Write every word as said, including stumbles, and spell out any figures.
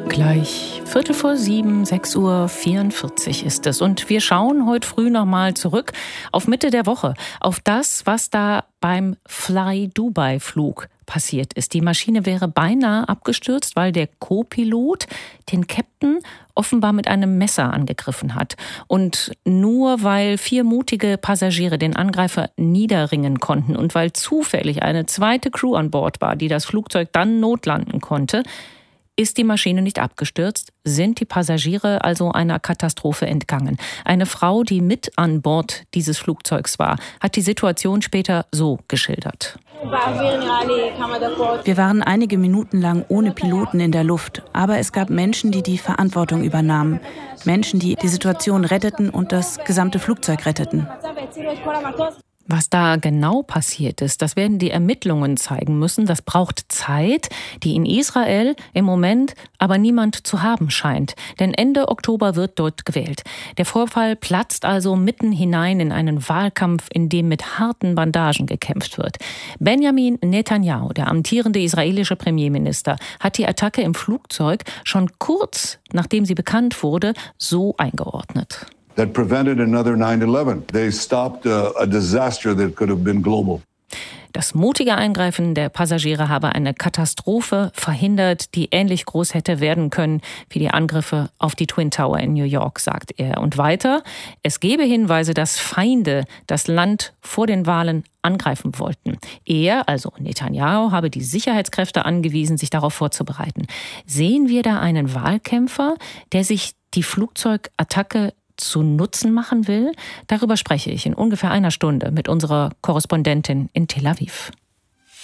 Gleich Viertel vor sieben, sechs Uhr vierundvierzig ist es. Und wir schauen heute früh nochmal zurück auf Mitte der Woche, auf das, was da beim Fly Dubai-Flug passiert ist. Die Maschine wäre beinahe abgestürzt, weil der Co-Pilot den Captain offenbar mit einem Messer angegriffen hat. Und nur weil vier mutige Passagiere den Angreifer niederringen konnten und weil zufällig eine zweite Crew an Bord war, die das Flugzeug dann notlanden konnte, ist die Maschine nicht abgestürzt, sind die Passagiere also einer Katastrophe entgangen. Eine Frau, die mit an Bord dieses Flugzeugs war, hat die Situation später so geschildert. Wir waren einige Minuten lang ohne Piloten in der Luft, aber es gab Menschen, die die Verantwortung übernahmen. Menschen, die die Situation retteten und das gesamte Flugzeug retteten. Was da genau passiert ist, das werden die Ermittlungen zeigen müssen. Das braucht Zeit, die in Israel im Moment aber niemand zu haben scheint. Denn Ende Oktober wird dort gewählt. Der Vorfall platzt also mitten hinein in einen Wahlkampf, in dem mit harten Bandagen gekämpft wird. Benjamin Netanyahu, der amtierende israelische Premierminister, hat die Attacke im Flugzeug schon kurz nachdem sie bekannt wurde, so eingeordnet. That prevented another nine eleven. They stopped a, a disaster that could have been global. Das mutige Eingreifen der Passagiere habe eine Katastrophe verhindert, die ähnlich groß hätte werden können wie die Angriffe auf die Twin Tower in New York, sagt er. Und weiter, es gebe Hinweise, dass Feinde das Land vor den Wahlen angreifen wollten. Er, also Netanyahu, habe die Sicherheitskräfte angewiesen, sich darauf vorzubereiten. Sehen wir da einen Wahlkämpfer, der sich die Flugzeugattacke zu Nutzen machen will? Darüber spreche ich in ungefähr einer Stunde mit unserer Korrespondentin in Tel Aviv.